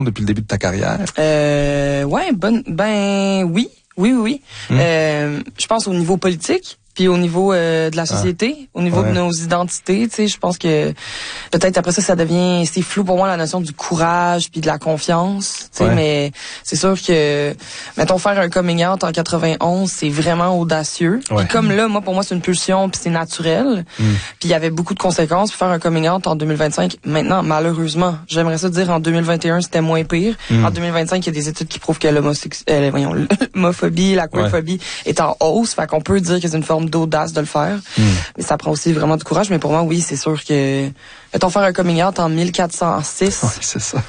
depuis le début de ta carrière? Oui. Je pense au niveau politique. Puis au niveau de la société, au niveau de nos identités, tu sais, je pense que peut-être après ça devient, c'est flou pour moi la notion du courage puis de la confiance, tu sais, mais c'est sûr que, mettons, faire un coming out en 91, c'est vraiment audacieux. Puis comme là, pour moi, c'est une pulsion puis c'est naturel. Puis il y avait beaucoup de conséquences. Puis faire un coming out en 2025, maintenant, malheureusement, j'aimerais ça dire en 2021, c'était moins pire. En 2025, il y a des études qui prouvent que l'homophobie, la queerphobie est en hausse. Fait qu'on peut dire que c'est une forme d'audace de le faire. Mais ça prend aussi vraiment du courage. Mais pour moi, oui, c'est sûr que... Mettons, faire un coming out en 1406... Oui, c'est ça.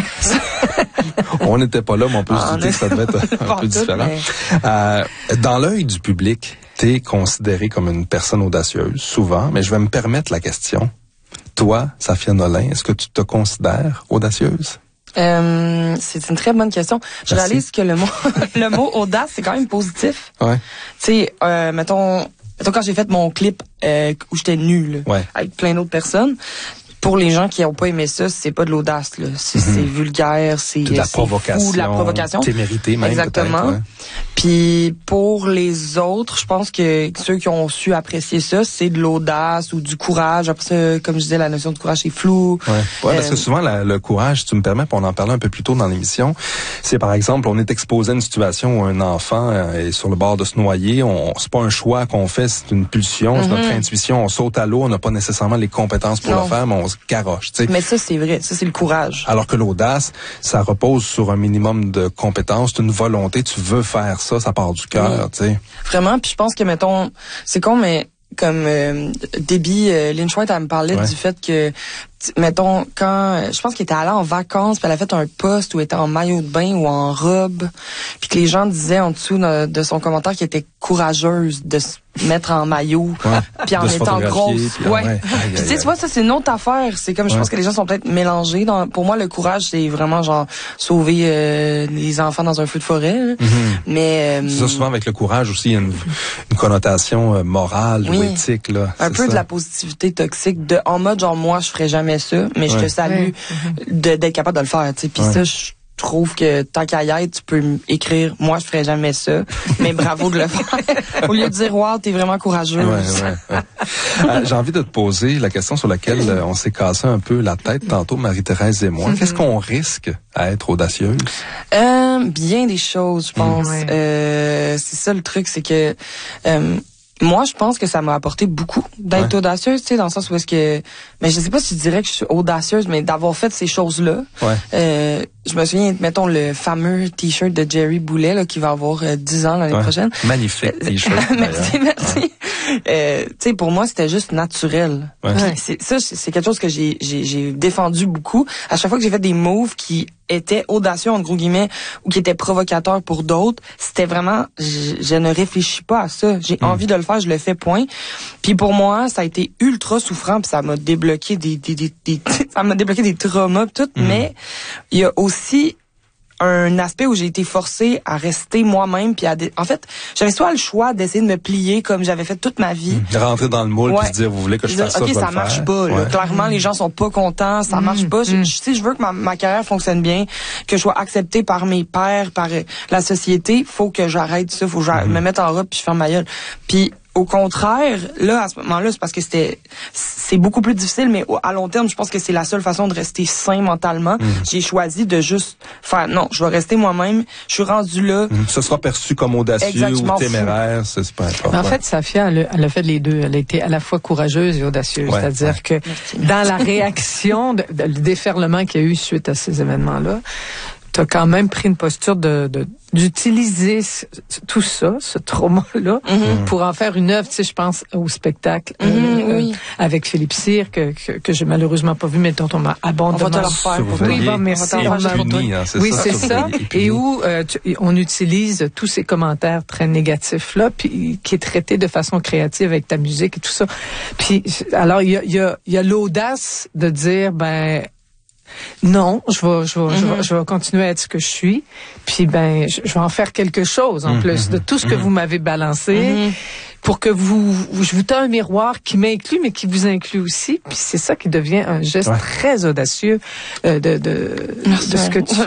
On n'était pas là, mais on peut se douter que ça devait être un peu différent. Mais... dans l'œil du public, t'es considérée comme une personne audacieuse, souvent, mais je vais me permettre la question. Toi, Safia Nolin, est-ce que tu te considères audacieuse? C'est une très bonne question. Je réalise que le mot audace, c'est quand même positif. Tu sais, mettons quand j'ai fait mon clip où j'étais nue avec plein d'autres personnes. Pour les gens qui n'ont pas aimé ça, c'est pas de l'audace, là. C'est vulgaire, c'est de la provocation. Fou, de la provocation. Témérité même. Exactement. Puis pour les autres, je pense que ceux qui ont su apprécier ça, c'est de l'audace ou du courage. Après ça, comme je disais, la notion de courage, c'est flou. Parce que souvent, le courage, si tu me permets, puis on en parlait un peu plus tôt dans l'émission, c'est par exemple, on est exposé à une situation où un enfant est sur le bord de se noyer. C'est pas un choix qu'on fait, c'est une pulsion, c'est notre intuition. On saute à l'eau, on n'a pas nécessairement les compétences pour le faire, mais on se garoche, tu sais. Mais ça, c'est vrai. Ça, c'est le courage. Alors que l'audace, ça repose sur un minimum de compétences, une volonté. Tu veux faire ça part du cœur, tu sais. Vraiment, puis je pense que, mettons, c'est con, mais comme Debbie Lynch White, elle me parlait du fait que, mettons, quand je pense qu'elle était allée en vacances, puis elle a fait un post où elle était en maillot de bain ou en robe, puis que les gens disaient en dessous de son commentaire qu'elle était courageuse de se mettre en maillot, puis en étant grosse. Puis tu vois, ça c'est une autre affaire. C'est comme je pense que les gens sont peut-être mélangés. Pour moi, le courage, c'est vraiment genre sauver les enfants dans un feu de forêt. Mais ça, souvent avec le courage aussi, il y a une connotation morale ou éthique là. Un peu de la positivité toxique, en mode genre moi je ferais jamais ça, mais je te salue d'être capable de le faire, tu sais. Puis ça, je trouve que tant qu'à y être, tu peux écrire moi je ferais jamais ça, mais bravo de le faire. Au lieu de dire wow, t'es vraiment courageux. J'ai envie de te poser la question sur laquelle on s'est cassé un peu la tête tantôt, Marie-Thérèse et moi. Qu'est-ce qu'on risque à être audacieuse? Bien des choses, je pense. C'est ça le truc, c'est que moi, je pense que ça m'a apporté beaucoup d'être audacieuse, tu sais, dans le sens où est-ce que... Mais je sais pas si je dirais que je suis audacieuse, mais d'avoir fait ces choses-là. Je me souviens, mettons, le fameux T-shirt de Jerry Boulet, là, qui va avoir 10 ans l'année prochaine. Magnifique T-shirt. Merci. Tu sais, pour moi, c'était juste naturel. C'est quelque chose que j'ai défendu beaucoup. À chaque fois que j'ai fait des moves qui étaient audacieux, entre gros guillemets, ou qui étaient provocateurs pour d'autres, c'était vraiment, je ne réfléchis pas à ça. J'ai envie de le faire, je le fais, point. Puis pour moi, ça a été ultra souffrant, puis ça m'a débloqué ça m'a débloqué des traumas pis tout, mais il y a aussi un aspect où j'ai été forcée à rester moi-même, puis en fait, j'avais soit le choix d'essayer de me plier comme j'avais fait toute ma vie. Rentrer dans le moule puis se dire, vous voulez que je fasse ça, je vais le faire. OK, ça marche pas. Là. Clairement, les gens sont pas contents, ça marche pas. Si je veux que ma carrière fonctionne bien, que je sois acceptée par mes pairs, par la société, faut que j'arrête ça, faut que je me mette en robe puis je ferme ma gueule. Puis au contraire, là, à ce moment-là, c'est parce que c'est beaucoup plus difficile, mais à long terme, je pense que c'est la seule façon de rester sain mentalement. J'ai choisi de juste faire, non, je vais rester moi-même, je suis rendu là. Ce sera perçu comme audacieux ou téméraire, c'est pas important. En fait, Safia, elle a fait les deux. Elle a été à la fois courageuse et audacieuse. C'est-à-dire que dans la réaction, le déferlement qu'il y a eu suite à ces événements-là, t'as quand même pris une posture d'utiliser tout ça, ce trauma-là, pour en faire une œuvre, tu sais, je pense au spectacle avec Philippe Cyr, que j'ai malheureusement pas vu, mais dont on m'a abondamment... On va te le refaire. Merci. Oui, c'est ça. Et où on utilise tous ces commentaires très négatifs-là, puis qui est traité de façon créative avec ta musique et tout ça. Puis, alors, il y a l'audace de dire, non, je vais continuer à être ce que je suis. Puis je vais en faire quelque chose en plus de tout ce que vous m'avez balancé pour que je vous tends un miroir qui m'inclut mais qui vous inclut aussi. Puis c'est ça qui devient un geste très audacieux de ce que tu